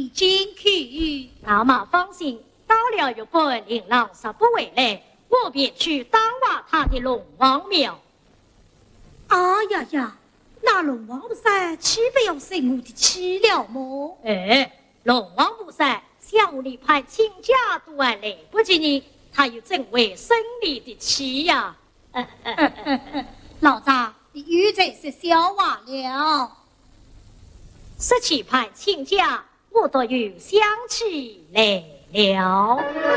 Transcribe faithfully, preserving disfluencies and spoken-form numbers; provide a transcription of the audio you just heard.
已经去。 那么放心，到了日本令郎杀不回来，我便去当瓦他的龙王庙。 哎呀呀，那龙王菩萨岂不要生我的气了么？ 哎，龙王菩萨向你派亲家都还来不及呢，他又怎会生你的气呀？ 嗯嗯嗯嗯，老张，你又真是笑话了。 十七派亲家，我都有想起来了。